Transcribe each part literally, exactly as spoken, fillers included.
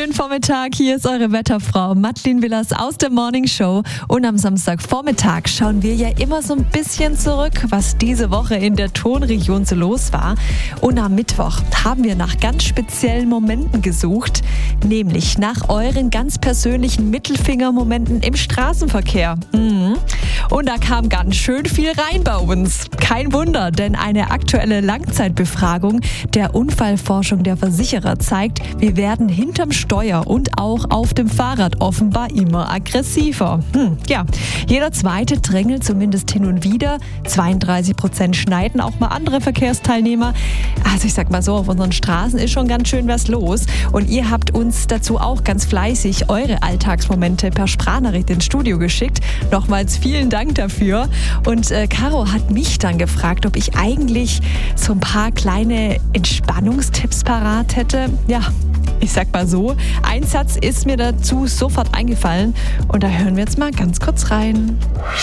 wunderschönen Vormittag. Hier ist eure Wetterfrau Madeleine Willers aus der Morning Show. Und am Samstagvormittag schauen wir ja immer so ein bisschen zurück, was diese Woche in der Tonregion so los war. Und am Mittwoch haben wir nach ganz speziellen Momenten gesucht, nämlich nach euren ganz persönlichen Mittelfingermomenten im Straßenverkehr. Mhm. Und da kam ganz schön viel rein bei uns. Kein Wunder, denn eine aktuelle Langzeitbefragung der Unfallforschung der Versicherer zeigt, wir werden hinterm Steuer und auch auf dem Fahrrad offenbar immer aggressiver. Hm, ja, jeder Zweite drängelt zumindest hin und wieder. zweiunddreißig Prozent schneiden auch mal andere Verkehrsteilnehmer. Also ich sag mal so, auf unseren Straßen ist schon ganz schön was los. Und ihr habt uns dazu auch ganz fleißig eure Alltagsmomente per Sprachnachricht ins Studio geschickt. Nochmals vielen Dank dafür. Und äh, Caro hat mich dann gefragt, ob ich eigentlich so ein paar kleine Entspannungstipps parat hätte. Ja, ich sag mal so, ein Satz ist mir dazu sofort eingefallen und da hören wir jetzt mal ganz kurz rein.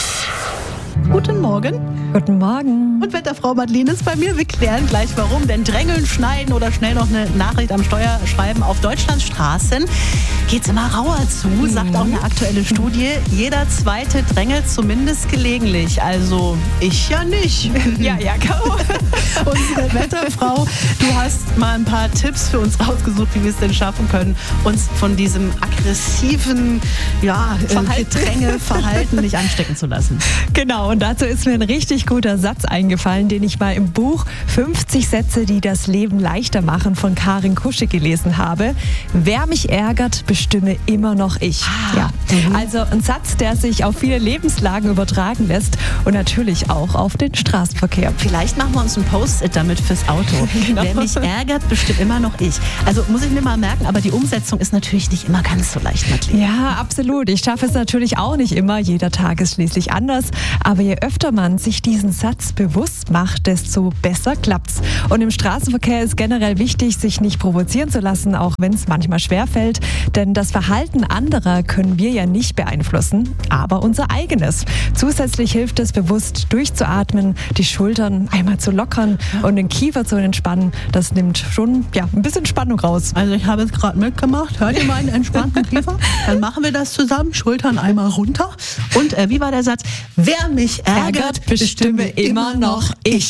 Guten Morgen. Guten Morgen. Und Wetterfrau Madeleine ist bei mir. Wir klären gleich warum. Denn drängeln, schneiden oder schnell noch eine Nachricht am Steuer schreiben auf Deutschlands Straßen geht's immer rauer zu, mhm. sagt auch eine aktuelle Studie. Jeder Zweite drängelt zumindest gelegentlich. Also ich ja nicht. Ja, ja, Caro. Unsere Wetterfrau, du hast mal ein paar Tipps für uns rausgesucht, wie wir es denn schaffen können, uns von diesem aggressiven ja, Verhalten. Gedränge, Verhalten nicht anstecken zu lassen. Genau, und dazu ist mir ein richtig guter Satz eingefallen, den ich mal im Buch fünfzig Sätze, die das Leben leichter machen von Karin Kusche gelesen habe. Wer mich ärgert, bestimme immer noch ich. Ah, ja. mhm. Also ein Satz, der sich auf viele Lebenslagen übertragen lässt und natürlich auch auf den Straßenverkehr. Vielleicht machen wir uns ein Post-it damit fürs Auto. Genau. Wer mich ärgert, bestimmt immer noch ich. Also muss ich mir mal merken, aber die Umsetzung ist natürlich nicht immer ganz so leicht, Madeleine. Ja, absolut. Ich schaffe es natürlich auch nicht immer. Jeder Tag ist schließlich anders. Aber je öfter man sich diesen Satz bewusst macht, desto besser klappt's. Und im Straßenverkehr ist generell wichtig, sich nicht provozieren zu lassen, auch wenn es manchmal schwerfällt. Denn das Verhalten anderer können wir ja nicht beeinflussen, aber unser eigenes. Zusätzlich hilft es, bewusst durchzuatmen, die Schultern einmal zu lockern und den Kiefer zu entspannen. Das nimmt schon ja, ein bisschen Spannung raus. Also ich habe es gerade mitgemacht. Hört ihr meinen entspannten Kiefer? Dann machen wir das zusammen. Schultern einmal runter. Und äh, wie war der Satz? Wer mich ärgert, Ärgert bestimme immer noch ich.